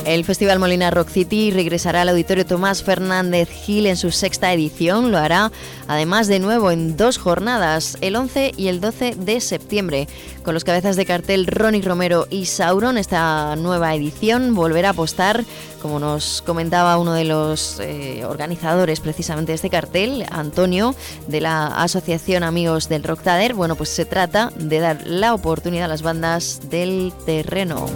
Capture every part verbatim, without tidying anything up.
El Festival Molina Rock City regresará al Auditorio Tomás Fernández Gil en su sexta edición. Lo hará además de nuevo en dos jornadas, el once y el doce de septiembre. Con los cabezas de cartel Ronnie Romero y Sauron, esta nueva edición volverá a apostar, como nos comentaba uno de los eh, organizadores precisamente de este cartel, Antonio, de la Asociación Amigos del Rocktader. Bueno, pues se trata de dar la oportunidad a las bandas del terreno.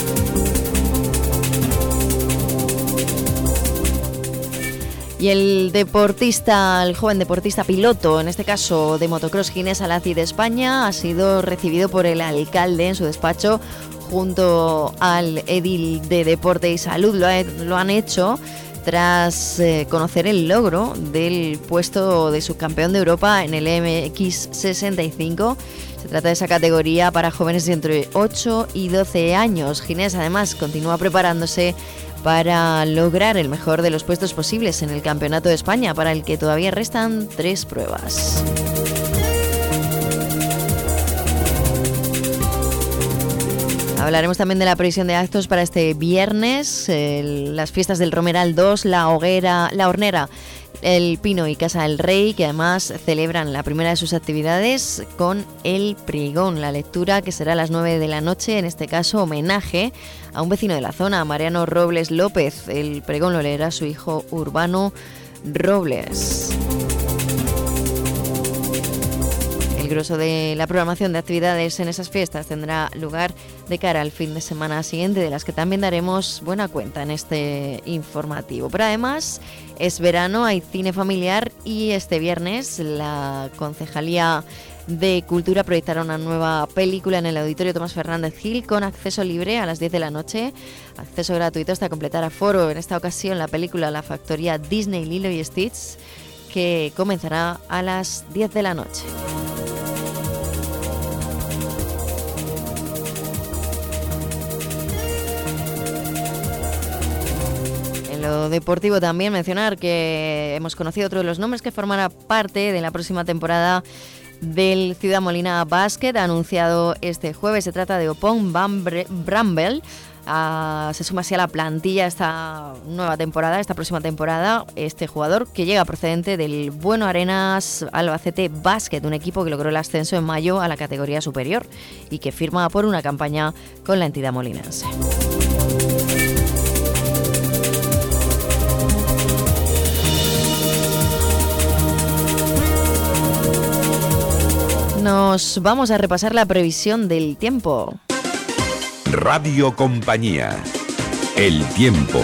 Y el deportista, el joven deportista piloto, en este caso de motocross Ginés Alacid de España, ha sido recibido por el alcalde en su despacho junto al edil de Deporte y Salud. Lo, ha, lo han hecho tras eh, conocer el logro del puesto de subcampeón de Europa en el M X sesenta y cinco. Se trata de esa categoría para jóvenes de entre ocho y doce años. Ginés además continúa preparándose para lograr el mejor de los puestos posibles en el Campeonato de España, para el que todavía restan tres pruebas. Hablaremos también de la previsión de actos para este viernes, el, las fiestas del Romeral dos, la hoguera, la hornera, el Pino y Casa del Rey, que además celebran la primera de sus actividades con el pregón, la lectura que será a las nueve de la noche, en este caso homenaje a un vecino de la zona, Mariano Robles López. El pregón lo leerá su hijo Urbano Robles. El grosso de la programación de actividades en esas fiestas tendrá lugar de cara al fin de semana siguiente, de las que también daremos buena cuenta en este informativo. Pero además es verano, hay cine familiar y este viernes la Concejalía de Cultura proyectará una nueva película en el Auditorio Tomás Fernández Gil con acceso libre a las diez de la noche, acceso gratuito hasta completar aforo. En esta ocasión la película La Factoría Disney Lilo y Stitch, que comenzará a las diez de la noche. En lo deportivo también mencionar que hemos conocido otro de los nombres que formará parte de la próxima temporada del Ciudad Molina Basket, anunciado este jueves. Se trata de Opon Bramble. Uh, se suma así a la plantilla esta nueva temporada, esta próxima temporada, este jugador que llega procedente del Bueno Arenas Albacete Basket, un equipo que logró el ascenso en mayo a la categoría superior y que firma por una campaña con la entidad molinense. Nos vamos a repasar la previsión del tiempo. Radio Compañía. El tiempo.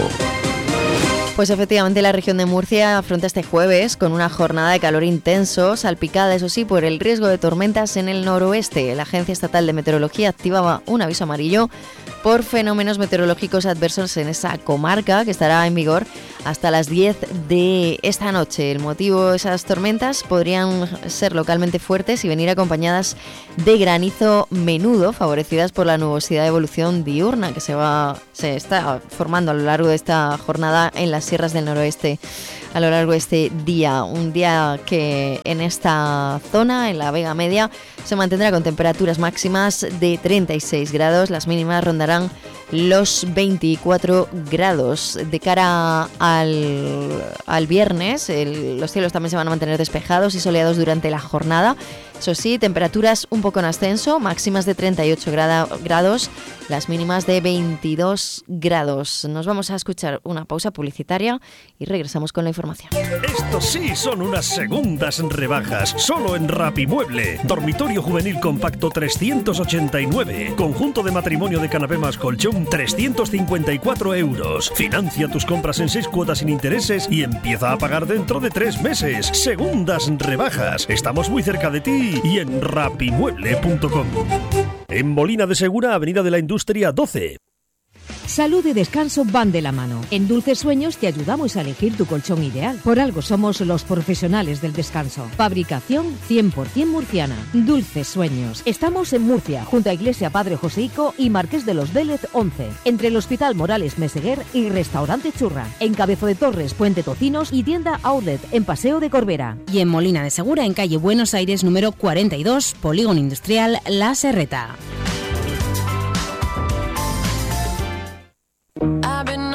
Pues efectivamente la región de Murcia afronta este jueves con una jornada de calor intenso, salpicada eso sí por el riesgo de tormentas en el noroeste. La Agencia Estatal de Meteorología activaba un aviso amarillo por fenómenos meteorológicos adversos en esa comarca, que estará en vigor hasta las diez de esta noche. El motivo de esas tormentas podrían ser localmente fuertes y venir acompañadas de granizo menudo, favorecidas por la nubosidad de evolución diurna que se va se está formando a lo largo de esta jornada en las sierras del noroeste. A lo largo de este día, un día que en esta zona, en la Vega Media, se mantendrá con temperaturas máximas de treinta y seis grados, las mínimas rondarán los veinticuatro grados. De cara al, al viernes, el, los cielos también se van a mantener despejados y soleados durante la jornada. Eso sí, temperaturas un poco en ascenso, máximas de treinta y ocho grados, las mínimas de veintidós grados. Nos vamos a escuchar una pausa publicitaria y regresamos con la información. Estos sí son unas segundas rebajas, solo en Rapimueble. Dormitorio juvenil compacto trescientos ochenta y nueve, conjunto de matrimonio de canapé más colchón trescientos cincuenta y cuatro euros. Financia tus compras en seis cuotas sin intereses y empieza a pagar dentro de tres meses. Segundas rebajas. Estamos muy cerca de ti y en rapimueble punto com. En Molina de Segura, Avenida de la Industria doce. Salud y descanso van de la mano. En Dulces Sueños te ayudamos a elegir tu colchón ideal. Por algo somos los profesionales del descanso. Fabricación cien por ciento murciana. Dulces Sueños. Estamos en Murcia, junto a Iglesia Padre Joseico y Marqués de los Vélez once. Entre el Hospital Morales Meseguer y Restaurante Churra. En Cabezo de Torres, Puente Tocinos y tienda Outlet en Paseo de Corbera. Y en Molina de Segura, en calle Buenos Aires número cuarenta y dos, Polígono Industrial La Serreta. I've been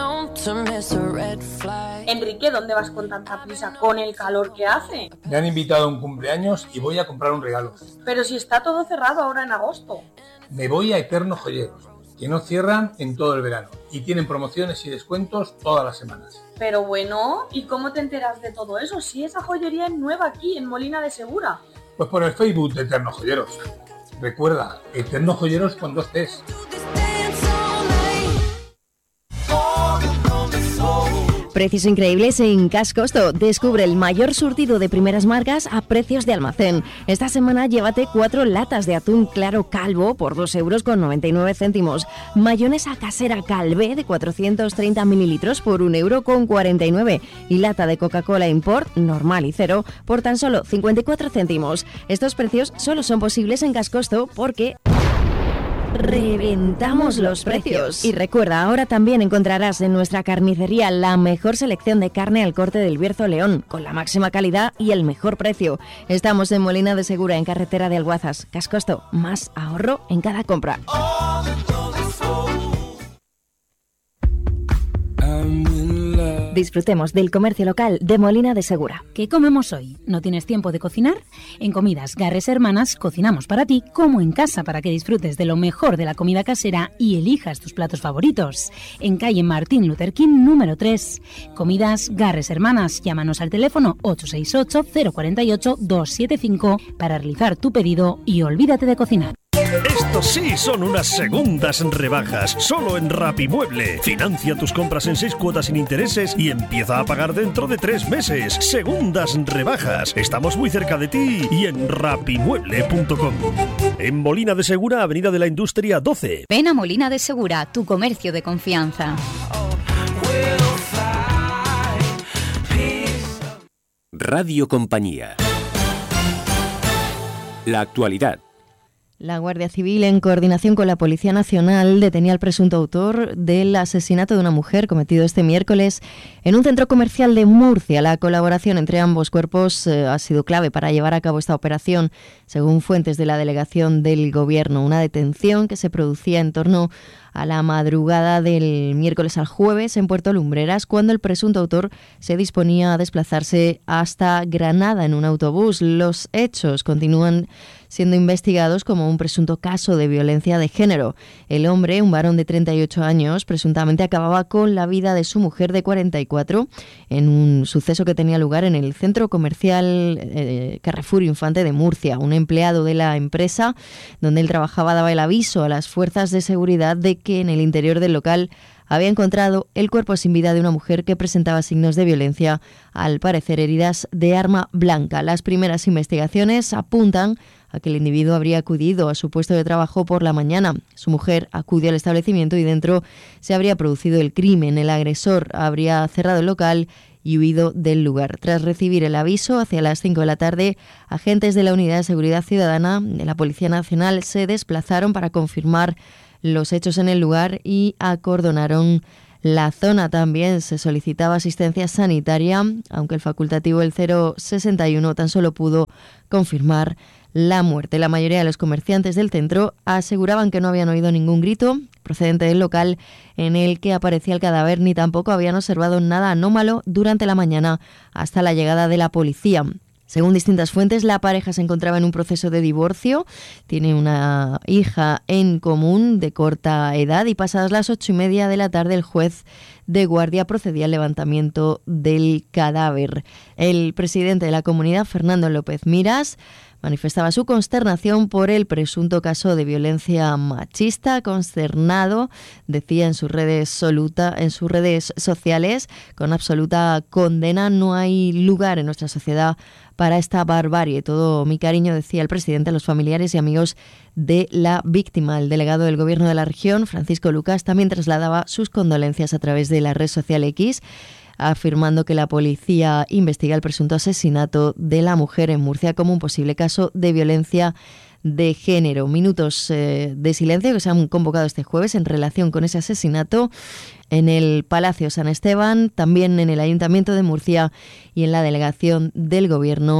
Enrique, ¿dónde vas con tanta prisa con el calor que hace? Me han invitado a un cumpleaños y voy a comprar un regalo. Pero si está todo cerrado ahora en agosto. Me voy a Eterno Joyeros, que no cierran en todo el verano y tienen promociones y descuentos todas las semanas. Pero bueno, ¿y cómo te enteras de todo eso si esa joyería es nueva aquí en Molina de Segura? Pues por el Facebook de Eterno Joyeros. Recuerda, Eterno Joyeros con dos T's. Precios increíbles en Cash Costo. Descubre el mayor surtido de primeras marcas a precios de almacén. Esta semana llévate cuatro latas de atún claro calvo por dos euros con noventa y nueve céntimos. Mayonesa casera Calvé de cuatrocientos treinta mililitros por un euro con cuarenta y nueve. Y lata de Coca-Cola Import normal y cero por tan solo cincuenta y cuatro céntimos. Estos precios solo son posibles en Cash Costo porque reventamos los precios. Y recuerda, ahora también encontrarás en nuestra carnicería la mejor selección de carne al corte del Bierzo León, con la máxima calidad y el mejor precio. Estamos en Molina de Segura, en carretera de Alguazas. Cash Costo, más ahorro en cada compra. Disfrutemos del comercio local de Molina de Segura. ¿Qué comemos hoy? ¿No tienes tiempo de cocinar? En Comidas Garres Hermanas cocinamos para ti como en casa para que disfrutes de lo mejor de la comida casera y elijas tus platos favoritos. En calle Martín Luther King número tres. Comidas Garres Hermanas. Llámanos al teléfono ocho seis ocho, cero cuatro ocho, dos siete cinco para realizar tu pedido y olvídate de cocinar. Estos sí son unas segundas rebajas, solo en Rapimueble. Financia tus compras en seis cuotas sin intereses y empieza a pagar dentro de tres meses. Segundas rebajas. Estamos muy cerca de ti y en rapimueble punto com. En Molina de Segura, Avenida de la Industria doce. Ven a Molina de Segura, tu comercio de confianza. Radio Compañía. La actualidad. La Guardia Civil, en coordinación con la Policía Nacional, detenía al presunto autor del asesinato de una mujer cometido este miércoles en un centro comercial de Murcia. La colaboración entre ambos cuerpos eh, ha sido clave para llevar a cabo esta operación, según fuentes de la delegación del Gobierno. Una detención que se producía en torno a la madrugada del miércoles al jueves en Puerto Lumbreras, cuando el presunto autor se disponía a desplazarse hasta Granada en un autobús. Los hechos continúan siendo investigados como un presunto caso de violencia de género. El hombre, un varón de treinta y ocho años, presuntamente acababa con la vida de su mujer de cuarenta y cuatro en un suceso que tenía lugar en el centro comercial eh, Carrefour Infante de Murcia. Un empleado de la empresa donde él trabajaba daba el aviso a las fuerzas de seguridad de que en el interior del local había encontrado el cuerpo sin vida de una mujer que presentaba signos de violencia, al parecer heridas de arma blanca. Las primeras investigaciones apuntan a que el individuo habría acudido a su puesto de trabajo por la mañana. Su mujer acudió al establecimiento y dentro se habría producido el crimen. El agresor habría cerrado el local y huido del lugar. Tras recibir el aviso, hacia las cinco de la tarde, agentes de la Unidad de Seguridad Ciudadana de la Policía Nacional se desplazaron para confirmar los hechos en el lugar y acordonaron la zona. También se solicitaba asistencia sanitaria, aunque el facultativo del cero sesenta y uno tan solo pudo confirmar la muerte. La mayoría de los comerciantes del centro aseguraban que no habían oído ningún grito procedente del local en el que aparecía el cadáver, ni tampoco habían observado nada anómalo durante la mañana hasta la llegada de la policía. Según distintas fuentes, la pareja se encontraba en un proceso de divorcio, tiene una hija en común de corta edad y pasadas las ocho y media de la tarde el juez de guardia procedía al levantamiento del cadáver. El presidente de la comunidad, Fernando López Miras, manifestaba su consternación por el presunto caso de violencia machista. Consternado, decía en sus redes soluta, en sus redes sociales, con absoluta condena: no hay lugar en nuestra sociedad para esta barbarie. Todo mi cariño, decía el presidente, a los familiares y amigos de la víctima. El delegado del Gobierno de la región, Francisco Lucas, también trasladaba sus condolencias a través de la red social X, afirmando que la policía investiga el presunto asesinato de la mujer en Murcia como un posible caso de violencia de género. Minutos eh, de silencio que se han convocado este jueves en relación con ese asesinato en el Palacio San Esteban, también en el Ayuntamiento de Murcia y en la delegación del Gobierno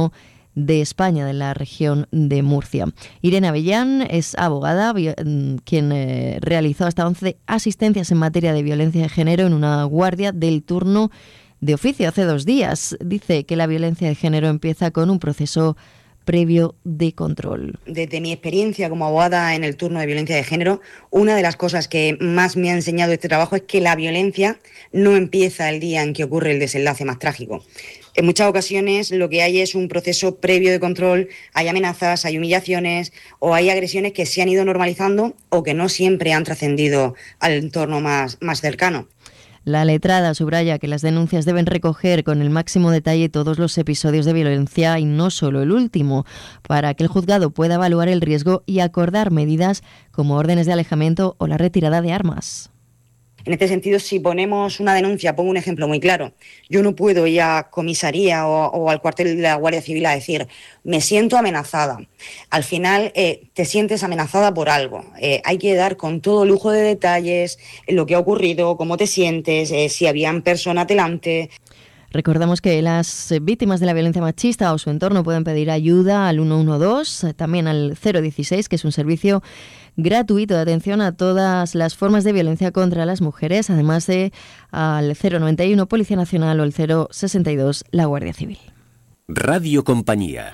de España, de la región de Murcia. Irene Avellán es abogada, quien eh, realizó hasta once asistencias en materia de violencia de género en una guardia del turno de oficio hace dos días. Dice que la violencia de género empieza con un proceso previo de control. Desde mi experiencia como abogada en el turno de violencia de género, una de las cosas que más me ha enseñado este trabajo es que la violencia no empieza el día en que ocurre el desenlace más trágico. En muchas ocasiones lo que hay es un proceso previo de control, hay amenazas, hay humillaciones o hay agresiones que se han ido normalizando o que no siempre han trascendido al entorno más, más cercano. La letrada subraya que las denuncias deben recoger con el máximo detalle todos los episodios de violencia y no solo el último, para que el juzgado pueda evaluar el riesgo y acordar medidas como órdenes de alejamiento o la retirada de armas. En este sentido, si ponemos una denuncia, pongo un ejemplo muy claro. Yo no puedo ir a comisaría o, o al cuartel de la Guardia Civil a decir, me siento amenazada. Al final, eh, te sientes amenazada por algo. Eh, hay que dar con todo lujo de detalles lo que ha ocurrido, cómo te sientes, eh, si habían personas delante. Recordamos que las víctimas de la violencia machista o su entorno pueden pedir ayuda al uno uno dos, también al cero dieciséis, que es un servicio gratuito de atención a todas las formas de violencia contra las mujeres, además de al cero noventa y uno Policía Nacional o el cero sesenta y dos la Guardia Civil. Radio Compañía.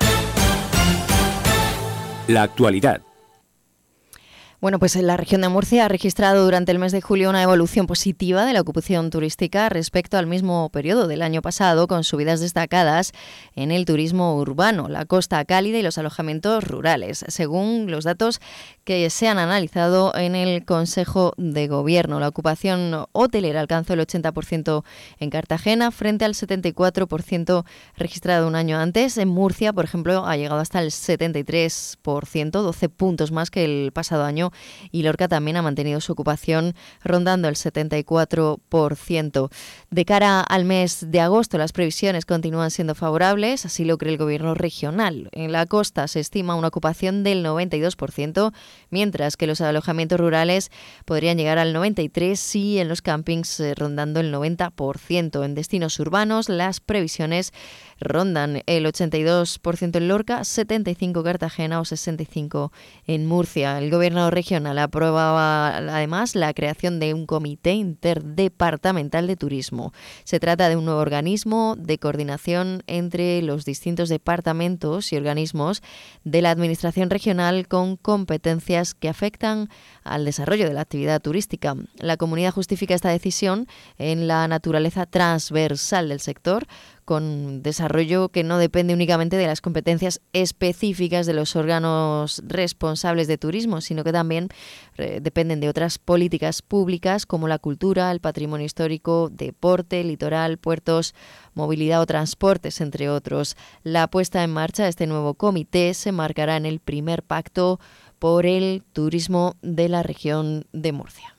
La actualidad. Bueno, pues la región de Murcia ha registrado durante el mes de julio una evolución positiva de la ocupación turística respecto al mismo periodo del año pasado, con subidas destacadas en el turismo urbano, la costa cálida y los alojamientos rurales, según los datos que se han analizado en el Consejo de Gobierno. La ocupación hotelera alcanzó el ochenta por ciento en Cartagena frente al setenta y cuatro por ciento registrado un año antes. En Murcia, por ejemplo, ha llegado hasta el setenta y tres por ciento, doce puntos más que el pasado año. Y Lorca también ha mantenido su ocupación rondando el setenta y cuatro por ciento. De cara al mes de agosto, las previsiones continúan siendo favorables, así lo cree el Gobierno regional. En la costa se estima una ocupación del noventa y dos por ciento, mientras que los alojamientos rurales podrían llegar al noventa y tres por ciento y en los campings eh, rondando el noventa por ciento. En destinos urbanos, las previsiones rondan el ochenta y dos por ciento en Lorca, setenta y cinco por ciento Cartagena o sesenta y cinco por ciento en Murcia. El Gobierno regional aprobaba además la creación de un comité interdepartamental de turismo. Se trata de un nuevo organismo de coordinación entre los distintos departamentos y organismos de la Administración regional con competencias que afectan al desarrollo de la actividad turística. La comunidad justifica esta decisión en la naturaleza transversal del sector, con desarrollo que no depende únicamente de las competencias específicas de los órganos responsables de turismo, sino que también eh, dependen de otras políticas públicas como la cultura, el patrimonio histórico, deporte, litoral, puertos, movilidad o transportes, entre otros. La puesta en marcha de este nuevo comité se marcará en el primer pacto por el turismo de la región de Murcia.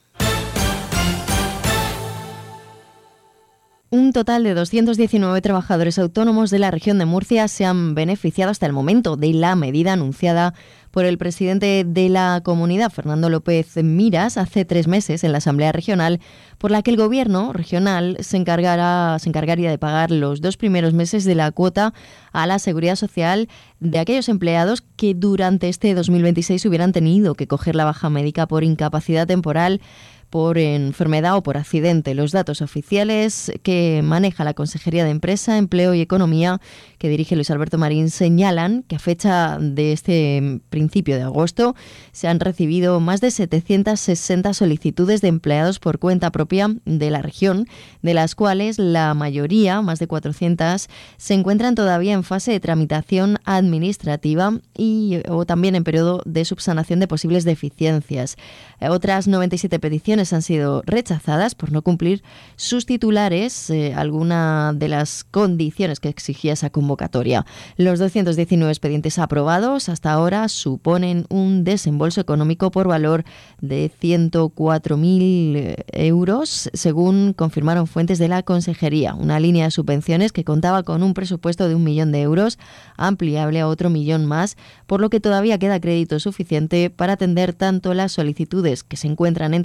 Un total de doscientos diecinueve trabajadores autónomos de la región de Murcia se han beneficiado hasta el momento de la medida anunciada por el presidente de la comunidad, Fernando López Miras, hace tres meses en la Asamblea Regional, por la que el Gobierno regional se encargará, se encargaría de pagar los dos primeros meses de la cuota a la Seguridad Social de aquellos empleados que durante este dos mil veintiséis hubieran tenido que coger la baja médica por incapacidad temporal, por enfermedad o por accidente. Los datos oficiales que maneja la Consejería de Empresa, Empleo y Economía, que dirige Luis Alberto Marín, señalan que a fecha de este principio de agosto se han recibido más de setecientas sesenta solicitudes de empleados por cuenta propia de la región, de las cuales la mayoría, más de cuatrocientas, se encuentran todavía en fase de tramitación administrativa y o también en periodo de subsanación de posibles deficiencias. Otras noventa y siete peticiones han sido rechazadas por no cumplir sus titulares eh, alguna de las condiciones que exigía esa convocatoria. Los doscientos diecinueve expedientes aprobados hasta ahora suponen un desembolso económico por valor de ciento cuatro mil euros, según confirmaron fuentes de la Consejería. Una línea de subvenciones que contaba con un presupuesto de un millón de euros, ampliable a otro millón más, por lo que todavía queda crédito suficiente para atender tanto las solicitudes que se encuentran en tramitación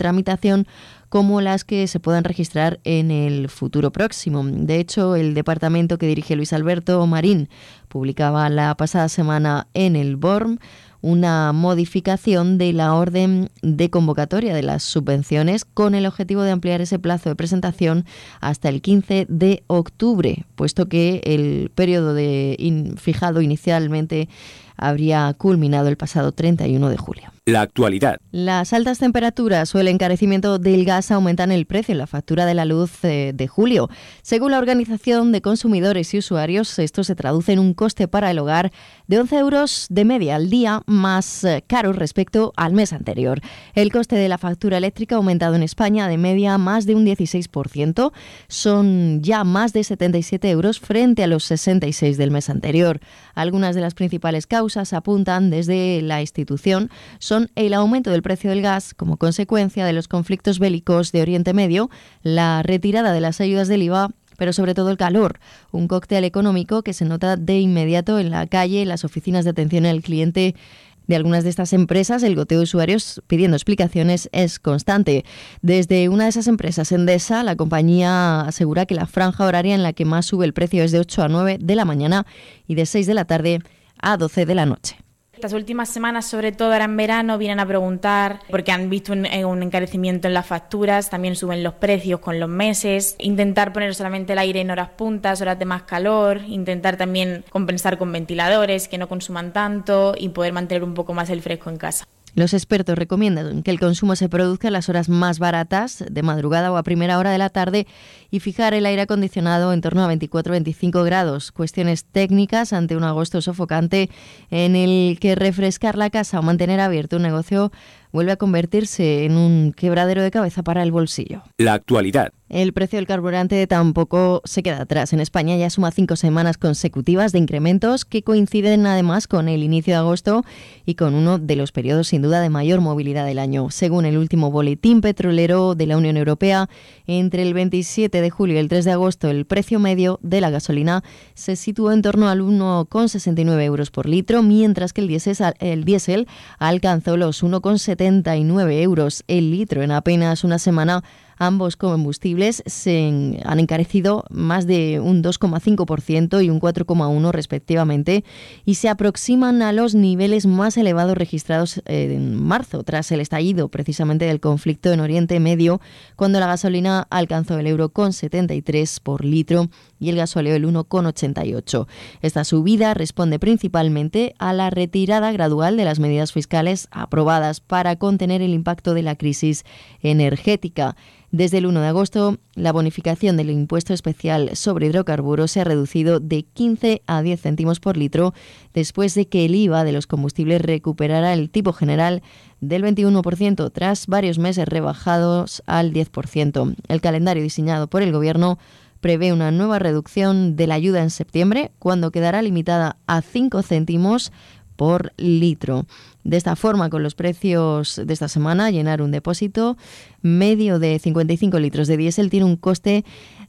administración como las que se puedan registrar en el futuro próximo. De hecho, el departamento que dirige Luis Alberto Marín publicaba la pasada semana en el B O R M una modificación de la orden de convocatoria de las subvenciones con el objetivo de ampliar ese plazo de presentación hasta el quince de octubre, puesto que el periodo de in, fijado inicialmente habría culminado el pasado treinta y uno de julio. La actualidad. Las altas temperaturas o el encarecimiento del gas aumentan el precio en la factura de la luz de julio. Según la Organización de Consumidores y Usuarios, esto se traduce en un coste para el hogar de once euros de media al día, más caro respecto al mes anterior. El coste de la factura eléctrica ha aumentado en España de media más de un dieciséis por ciento. Son ya más de setenta y siete euros frente a los sesenta y seis del mes anterior. Algunas de las principales causas apuntan desde la institución son el aumento del precio del gas como consecuencia de los conflictos bélicos de Oriente Medio, la retirada de las ayudas del I V A, pero sobre todo el calor, un cóctel económico que se nota de inmediato en la calle, en las oficinas de atención al cliente de algunas de estas empresas. El goteo de usuarios pidiendo explicaciones es constante. Desde una de esas empresas, Endesa, la compañía asegura que la franja horaria en la que más sube el precio es de ocho a nueve de la mañana y de seis de la tarde a doce de la noche. Estas últimas semanas, sobre todo ahora en verano, vienen a preguntar porque han visto un, un encarecimiento en las facturas, también suben los precios con los meses, intentar poner solamente el aire en horas puntas, horas de más calor, intentar también compensar con ventiladores que no consuman tanto y poder mantener un poco más el fresco en casa. Los expertos recomiendan que el consumo se produzca en las horas más baratas, de madrugada o a primera hora de la tarde, y fijar el aire acondicionado en torno a veinticuatro a veinticinco grados. Cuestiones técnicas ante un agosto sofocante en el que refrescar la casa o mantener abierto un negocio vuelve a convertirse en un quebradero de cabeza para el bolsillo. La actualidad. El precio del carburante tampoco se queda atrás. En España ya suma cinco semanas consecutivas de incrementos que coinciden además con el inicio de agosto y con uno de los periodos sin duda de mayor movilidad del año. Según el último boletín petrolero de la Unión Europea, entre el veintisiete de julio y el tres de agosto el precio medio de la gasolina se situó en torno al uno coma sesenta y nueve euros por litro, mientras que el diésel, el diésel alcanzó los uno coma setenta y nueve euros el litro. En apenas una semana ambos combustibles se han encarecido más de un dos coma cinco por ciento y un cuatro coma uno por ciento respectivamente, y se aproximan a los niveles más elevados registrados en marzo, tras el estallido precisamente del conflicto en Oriente Medio, cuando la gasolina alcanzó el euro con setenta y tres por litro y el gasóleo el uno coma ochenta y ocho. Esta subida responde principalmente a la retirada gradual de las medidas fiscales aprobadas para contener el impacto de la crisis energética. Desde el uno de agosto, la bonificación del impuesto especial sobre hidrocarburos se ha reducido de quince a diez céntimos por litro, después de que el I V A de los combustibles recuperara el tipo general del veintiuno por ciento tras varios meses rebajados al diez por ciento. El calendario diseñado por el Gobierno prevé una nueva reducción de la ayuda en septiembre, cuando quedará limitada a cinco céntimos por litro. De esta forma, con los precios de esta semana, llenar un depósito medio de cincuenta y cinco litros de diésel tiene un coste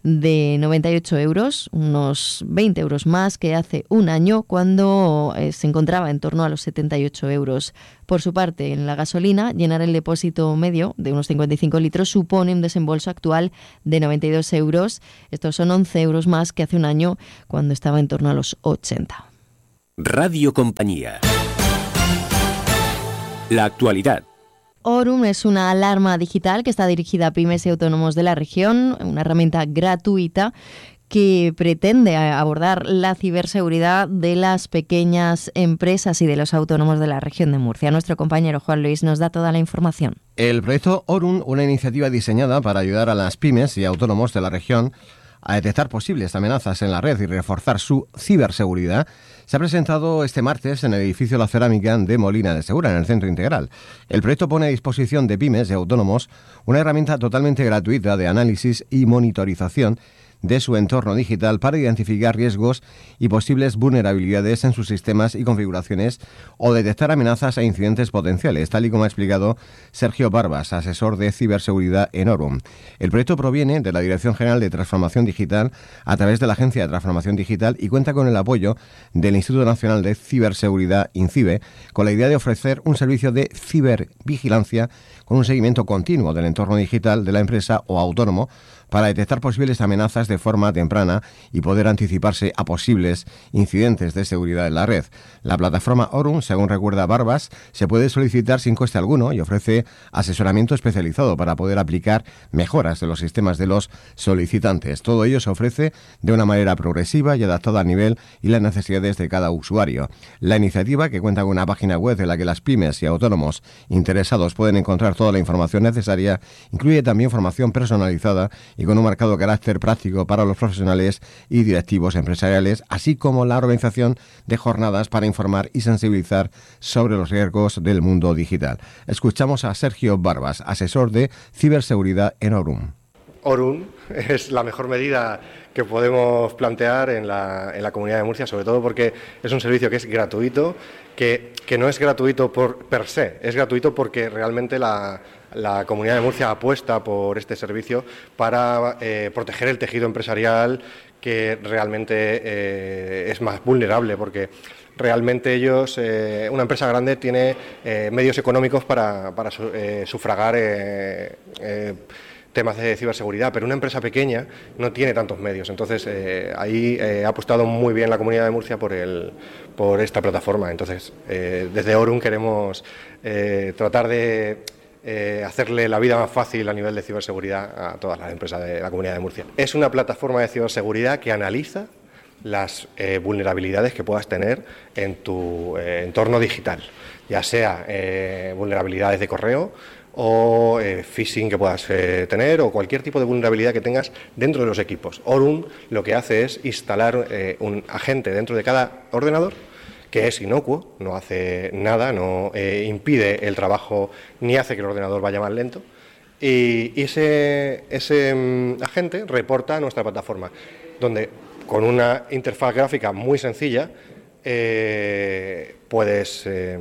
de noventa y ocho euros, unos veinte euros más que hace un año, cuando eh, se encontraba en torno a los setenta y ocho euros. Por su parte, en la gasolina, llenar el depósito medio de unos cincuenta y cinco litros supone un desembolso actual de noventa y dos euros. Estos son once euros más que hace un año, cuando estaba en torno a los ochenta. Radio Compañía. La actualidad. Orum es una alarma digital que está dirigida a pymes y autónomos de la región, una herramienta gratuita que pretende abordar la ciberseguridad de las pequeñas empresas y de los autónomos de la región de Murcia. Nuestro compañero Juan Luis nos da toda la información. El proyecto Orum, una iniciativa diseñada para ayudar a las pymes y autónomos de la región a detectar posibles amenazas en la red y reforzar su ciberseguridad, se ha presentado este martes en el edificio La Cerámica de Molina de Segura, en el Centro Integral. El proyecto pone a disposición de pymes y autónomos una herramienta totalmente gratuita de análisis y monitorización de su entorno digital para identificar riesgos y posibles vulnerabilidades en sus sistemas y configuraciones o detectar amenazas e incidentes potenciales, tal y como ha explicado Sergio Barbas, asesor de ciberseguridad en Orum. El proyecto proviene de la Dirección General de Transformación Digital a través de la Agencia de Transformación Digital y cuenta con el apoyo del del Instituto Nacional de Ciberseguridad, INCIBE, con la idea de ofrecer un servicio de cibervigilancia con un seguimiento continuo del entorno digital de la empresa o autónomo para detectar posibles amenazas de forma temprana y poder anticiparse a posibles incidentes de seguridad en la red. La plataforma Orum, según recuerda Barbas, se puede solicitar sin coste alguno y ofrece asesoramiento especializado para poder aplicar mejoras de los sistemas de los solicitantes. Todo ello se ofrece de una manera progresiva y adaptada al nivel y las necesidades de cada usuario. La iniciativa, que cuenta con una página web en la que las pymes y autónomos interesados pueden encontrar toda la información necesaria, incluye también formación personalizada y con un marcado carácter práctico para los profesionales y directivos empresariales, así como la organización de jornadas para informar y sensibilizar sobre los riesgos del mundo digital. Escuchamos a Sergio Barbas, asesor de ciberseguridad en Orum. Orum es la mejor medida que podemos plantear en la, en la Comunidad de Murcia, sobre todo porque es un servicio que es gratuito, que, que no es gratuito por per se, es gratuito porque realmente la, la Comunidad de Murcia apuesta por este servicio para eh, proteger el tejido empresarial, que realmente eh, es más vulnerable, porque realmente ellos, eh, una empresa grande tiene eh, medios económicos para, para eh, sufragar eh, eh, temas de ciberseguridad, pero una empresa pequeña no tiene tantos medios. Entonces, eh, ahí eh, ha apostado muy bien la Comunidad de Murcia por, el, por esta plataforma. Entonces, eh, desde Orum queremos eh, tratar de eh, hacerle la vida más fácil a nivel de ciberseguridad a todas las empresas de la Comunidad de Murcia. Es una plataforma de ciberseguridad que analiza las eh, vulnerabilidades que puedas tener en tu eh, entorno digital, ya sea eh, vulnerabilidades de correo o eh, phishing que puedas eh, tener, o cualquier tipo de vulnerabilidad que tengas dentro de los equipos. Orum lo que hace es instalar eh, un agente dentro de cada ordenador que es inocuo, no hace nada, no eh, impide el trabajo ni hace que el ordenador vaya más lento, y, y ese, ese um, agente reporta a nuestra plataforma, donde con una interfaz gráfica muy sencilla Eh, puedes, eh,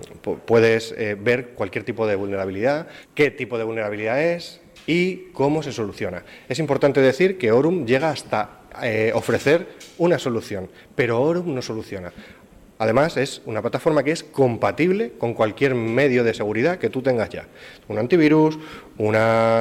puedes eh, ver cualquier tipo de vulnerabilidad, qué tipo de vulnerabilidad es y cómo se soluciona. Es importante decir que Orum llega hasta eh, ofrecer una solución, pero Orum no soluciona. Además, es una plataforma que es compatible con cualquier medio de seguridad que tú tengas ya. Un antivirus, una,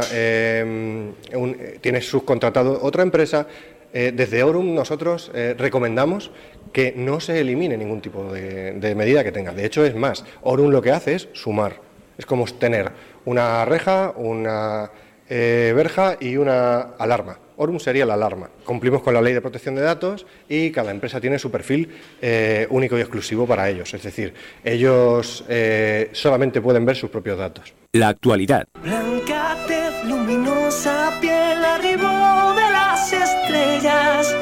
eh, un, tienes subcontratado otra empresa. Eh, desde Orum nosotros eh, recomendamos que no se elimine ningún tipo de, de medida que tengas. De hecho, es más, Orum lo que hace es sumar. Es como tener una reja, una eh, verja y una alarma. Orum sería la alarma. Cumplimos con la ley de protección de datos y cada empresa tiene su perfil eh, único y exclusivo para ellos. Es decir, ellos eh, solamente pueden ver sus propios datos. La actualidad. Blanca tez luminosa, piel arriba de las estrellas.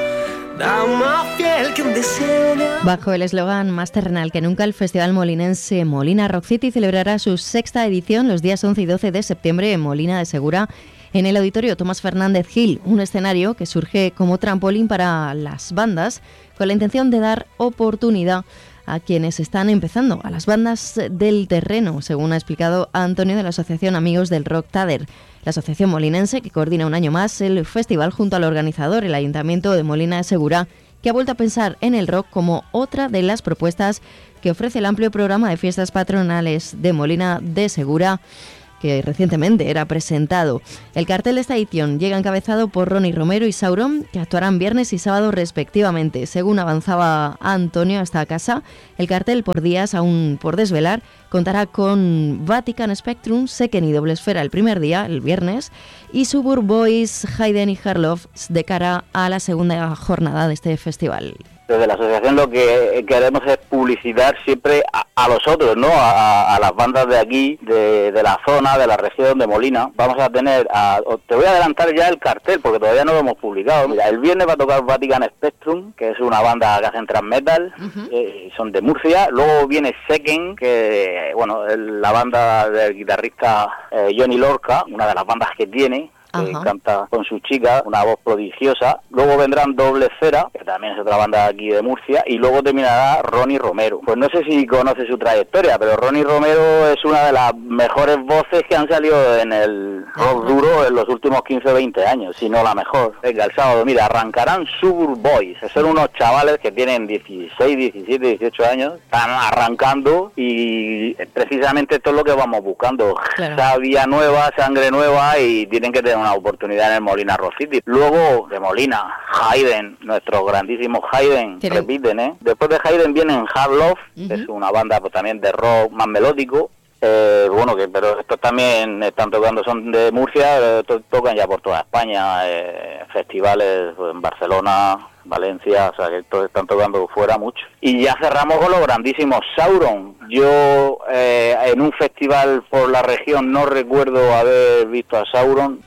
Dama fiel que un deseo de... Bajo el eslogan Más terrenal que nunca, el Festival Molinense Molina Rock City celebrará su sexta edición los días once y doce de septiembre en Molina de Segura, en el Auditorio Tomás Fernández Gil, un escenario que surge como trampolín para las bandas, con la intención de dar oportunidad a quienes están empezando, a las bandas del terreno, según ha explicado Antonio de la Asociación Amigos del Rock Tader, la asociación molinense que coordina un año más el festival junto al organizador, el Ayuntamiento de Molina de Segura, que ha vuelto a pensar en el rock como otra de las propuestas que ofrece el amplio programa de fiestas patronales de Molina de Segura, que recientemente era presentado. El cartel de esta edición llega encabezado por Ronnie Romero y Sauron, que actuarán viernes y sábado respectivamente. Según avanzaba Antonio hasta casa, el cartel por días, aún por desvelar, contará con Vatican Spectrum, Seken y Doble Esfera el primer día, el viernes, y Suburb Boys, Hayden y Harloff de cara a la segunda jornada de este festival. Desde la asociación lo que queremos es publicitar siempre a, a los otros, ¿no? A, a las bandas de aquí, de, de la zona, de la región de Molina. Vamos a tener, a, te voy a adelantar ya el cartel porque todavía no lo hemos publicado. Mira, el viernes va a tocar Vatican Spectrum, que es una banda que hacen thrash metal, uh-huh. eh, son de Murcia. Luego viene Seken, que bueno, es la banda del guitarrista eh, Johnny Lorca, una de las bandas que tiene. que Ajá. canta con su chica, una voz prodigiosa. Luego vendrán Doble Esfera, que también es otra banda aquí de Murcia, y luego terminará Ronnie Romero. Pues no sé si conoce su trayectoria, pero Ronnie Romero es una de las mejores voces que han salido en el rock duro en los últimos quince o veinte años, si no la mejor. Venga, el sábado, mira, arrancarán Suburb Boys. Son unos chavales que tienen dieciséis, diecisiete, dieciocho años, están arrancando y precisamente esto es lo que vamos buscando. Claro. Sabia nueva, sangre nueva, y tienen que tener una oportunidad en el Molina Rock City. Luego, de Molina, Hayden, nuestro grandísimo Hayden, ¿Tiene? repiten, ¿eh? Después de Hayden vienen Hard Love, uh-huh. que es una banda pues, también de rock más melódico. Eh, bueno, que pero estos también están tocando, son de Murcia, eh, to- tocan ya por toda España, eh, festivales pues, en Barcelona, Valencia, o sea que estos están tocando fuera mucho. Y ya cerramos con los grandísimos Sauron. Yo eh, en un festival por la región no recuerdo haber visto a Sauron.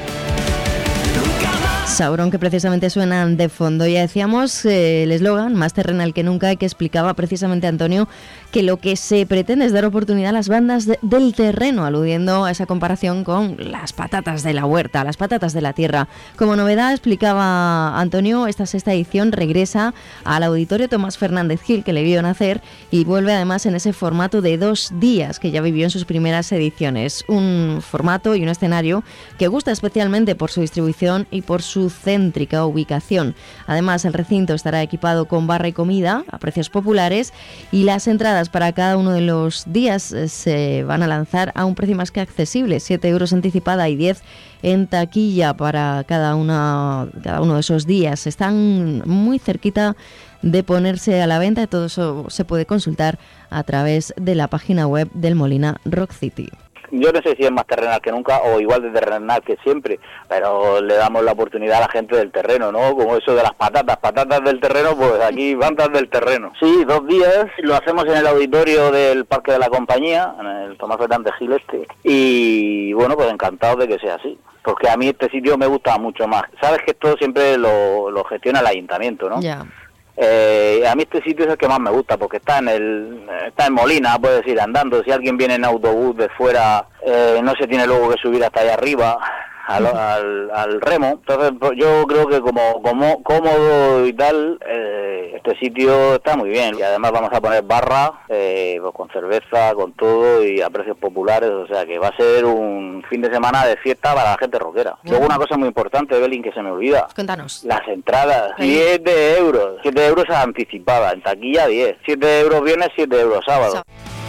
Sauron, que precisamente suenan de fondo. Ya decíamos eh, el eslogan, más terrenal que nunca, que explicaba precisamente Antonio que lo que se pretende es dar oportunidad a las bandas de, del terreno, aludiendo a esa comparación con las patatas de la huerta, las patatas de la tierra. Como novedad, explicaba Antonio, esta sexta edición regresa al Auditorio Tomás Fernández Gil, que le vio nacer, y vuelve además en ese formato de dos días que ya vivió en sus primeras ediciones. Un formato y un escenario que gusta especialmente por su distribución y por su céntrica ubicación. Además, el recinto estará equipado con barra y comida a precios populares, y las entradas para cada uno de los días eh, se van a lanzar a un precio más que accesible, siete euros anticipada y diez en taquilla para cada, una, cada uno de esos días. Están muy cerquita de ponerse a la venta, y todo eso se puede consultar a través de la página web del Molina Rock City. Yo no sé si es más terrenal que nunca o igual de terrenal que siempre, pero le damos la oportunidad a la gente del terreno, ¿no? Como eso de las patatas, patatas del terreno, pues aquí bandas del terreno. Sí, dos días, lo hacemos en el auditorio del Parque de la Compañía, en el Tomás Fernández Gil este, y bueno, pues encantado de que sea así, porque a mí este sitio me gusta mucho más. Sabes que esto siempre lo, lo gestiona el ayuntamiento, ¿no? Ya. Eh, a mí este sitio es el que más me gusta porque está en el está en Molina, puedes ir andando. Si alguien viene en autobús de fuera, eh, no se tiene luego que subir hasta allá arriba al, al, al remo. Entonces yo creo que como, como cómodo y tal, eh, este sitio está muy bien. Y además vamos a poner barra, eh, pues con cerveza, con todo y a precios populares. O sea que va a ser un fin de semana de fiesta para la gente rockera. Bien. Luego una cosa muy importante, Belín, que se me olvida. Cuéntanos. Las entradas, siete euros. siete euros anticipada, en taquilla diez. siete euros viernes, siete euros sábado. So-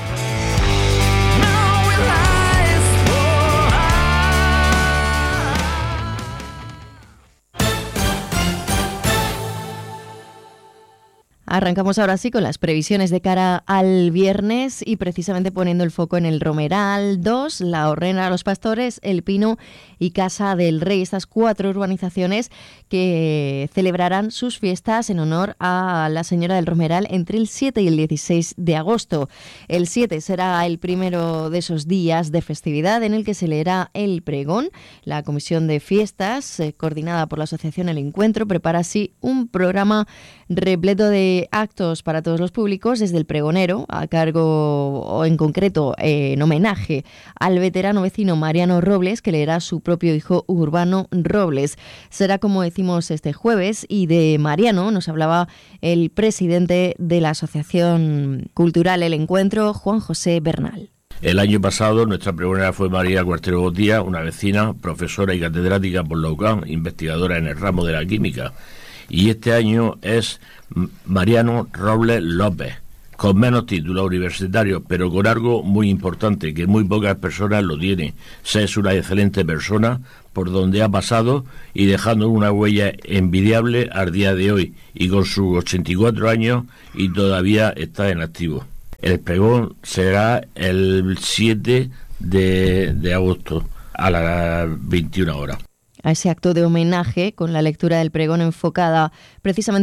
Arrancamos ahora sí con las previsiones de cara al viernes, y precisamente poniendo el foco en el Romeral dos, La Horrena, Los Pastores, El Pino y Casa del Rey, estas cuatro urbanizaciones que celebrarán sus fiestas en honor a la Señora del Romeral entre el siete y el dieciséis de agosto. El siete será el primero de esos días de festividad en el que se leerá el pregón. La Comisión de Fiestas, eh, coordinada por la Asociación El Encuentro, prepara así un programa repleto de actos para todos los públicos, desde el pregonero, a cargo o en concreto eh, en homenaje al veterano vecino Mariano Robles, que leerá su propio hijo Urbano Robles. Será, como decimos, este jueves, y de Mariano nos hablaba el presidente de la Asociación Cultural El Encuentro, Juan José Bernal. El año pasado nuestra pregonera fue María Cuartero Botía, una vecina, profesora y catedrática por la U C A M, investigadora en el ramo de la química. Y este año es Mariano Robles López, con menos títulos universitarios, pero con algo muy importante, que muy pocas personas lo tienen. Es una excelente persona por donde ha pasado y dejando una huella envidiable al día de hoy, y con sus ochenta y cuatro años y todavía está en activo. El pregón será el siete de agosto a las veintiuna horas. A ese acto de homenaje, con la lectura del pregón enfocada precisamente